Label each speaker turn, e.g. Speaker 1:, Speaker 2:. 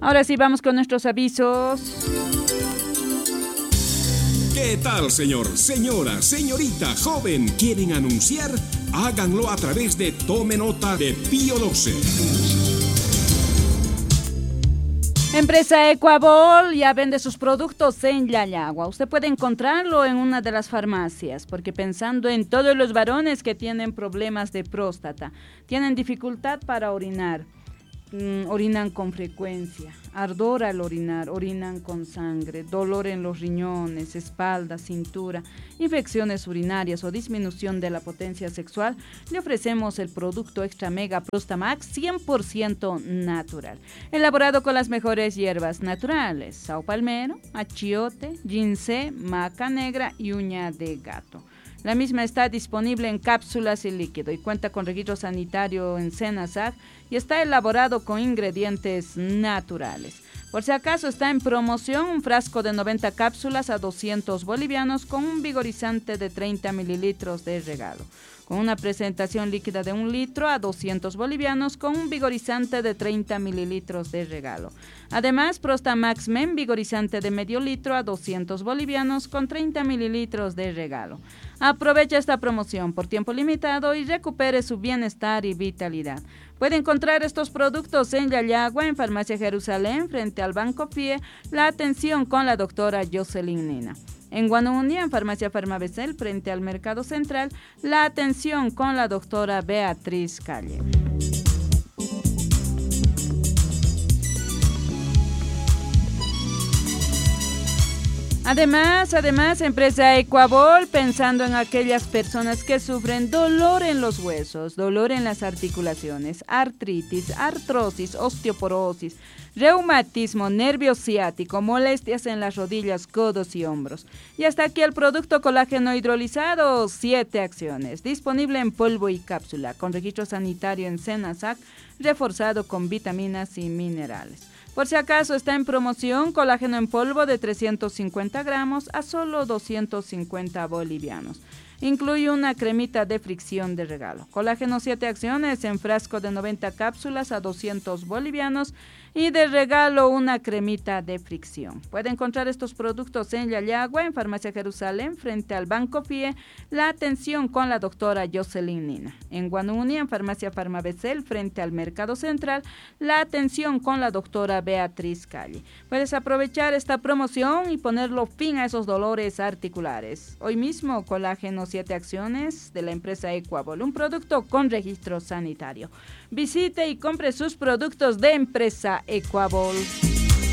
Speaker 1: Ahora sí, vamos con nuestros avisos.
Speaker 2: ¿Qué tal, señor, señora, señorita, joven? ¿Quieren anunciar? Háganlo a través de Tome Nota de Pío 12.
Speaker 1: Empresa Ecuabol ya vende sus productos en Yayagua. Usted puede encontrarlo en una de las farmacias, porque pensando en todos los varones que tienen problemas de próstata, tienen dificultad para orinar, orinan con frecuencia, ardor al orinar, orinan con sangre, dolor en los riñones, espalda, cintura, infecciones urinarias o disminución de la potencia sexual, le ofrecemos el producto Extra Mega Prostamax 100% natural, elaborado con las mejores hierbas naturales, sao palmero, achiote, ginseng, maca negra y uña de gato. La misma está disponible en cápsulas y líquido y cuenta con registro sanitario en SENASAC y está elaborado con ingredientes naturales. Por si acaso está en promoción un frasco de 90 cápsulas a 200 bolivianos con un vigorizante de 30 mililitros de regalo. Con una presentación líquida de 1 litro a 200 bolivianos con un vigorizante de 30 mililitros de regalo. Además, Prostamax Men vigorizante de medio litro a 200 bolivianos con 30 mililitros de regalo. Aprovecha esta promoción por tiempo limitado y recupere su bienestar y vitalidad. Puede encontrar estos productos en Yayagua, en Farmacia Jerusalén, frente al Banco FIE, la atención con la doctora Jocelyn Nina. En Guanunia, en Farmacia Farmabecel, frente al Mercado Central, la atención con la doctora Beatriz Calle. Además, empresa Ecuabol, pensando en aquellas personas que sufren dolor en los huesos, dolor en las articulaciones, artritis, artrosis, osteoporosis, reumatismo, nervio ciático, molestias en las rodillas, codos y hombros. Y hasta aquí el producto colágeno hidrolizado, 7 acciones, disponible en polvo y cápsula, con registro sanitario en SENASAC, reforzado con vitaminas y minerales. Por si acaso está en promoción, colágeno en polvo de 350 gramos a solo 250 bolivianos. Incluye una cremita de fricción de regalo. Colágeno 7 acciones en frasco de 90 cápsulas a 200 bolivianos y de regalo una cremita de fricción. Puede encontrar estos productos en Yayagua, en Farmacia Jerusalén, frente al Banco FIE, la atención con la doctora Jocelyn Nina. En Guanunia, en Farmacia Farmabecel, frente al Mercado Central, la atención con la doctora Beatriz Calle. Puedes aprovechar esta promoción y ponerlo fin a esos dolores articulares. Hoy mismo, colágeno 7 acciones de la empresa Ecuabol, un producto con registro sanitario. Visite y compre sus productos de empresa Ecuabol.